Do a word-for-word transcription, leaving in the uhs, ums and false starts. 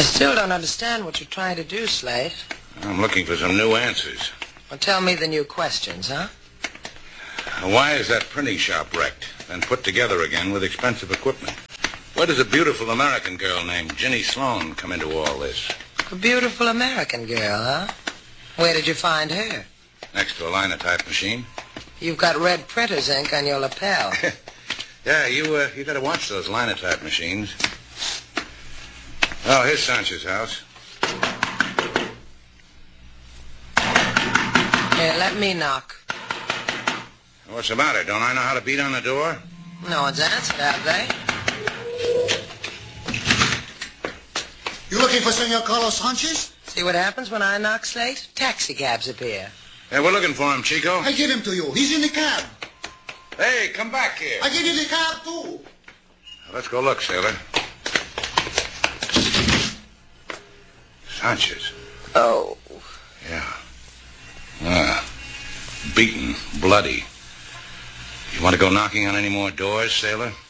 still don't understand what you're trying to do, Slate. I'm looking for some new answers. Well, tell me the new questions, huh? Why is that printing shop wrecked, then put together again with expensive equipment? Where does a beautiful American girl named Ginny Sloan come into all this? A beautiful American girl, huh? Where did you find her? Next to a linotype machine. You've got red printer's ink on your lapel. Yeah, you uh, you gotta watch those linotype machines. Oh, here's Sancho's house. Here, let me knock. What's the matter? Don't I know how to beat on the door? No one's answered, have they? You looking for Senor Carlos Sanchez? See what happens when I knock, Slate? Taxi cabs appear. Hey, we're looking for him, Chico. I give him to you. He's in the cab. Hey, come back here. I give you the cab, too. Let's go look, sailor. Sanchez. Oh. Yeah. Ah. Beaten. Bloody. You want to go knocking on any more doors, sailor?